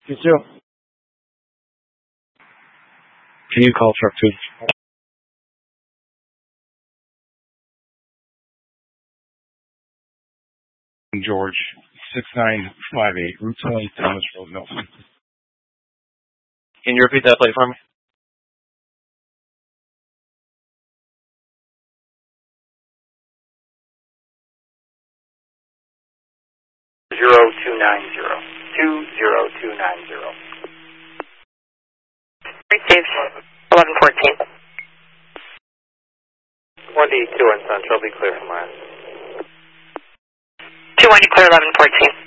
You too. Can you call truck 2? George, 6958, Route 20, Thomas Road, Milton. Can you repeat that plate for me? 20290. Received 1114. 1D2 on Central, be clear from last. 2-1, you clear 1114.